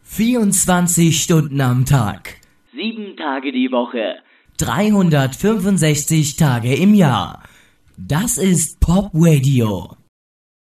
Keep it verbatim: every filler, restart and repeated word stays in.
vierundzwanzig Stunden am Tag. Sieben Tage die Woche. dreihundertfünfundsechzig Tage im Jahr. Das ist Pop Radio.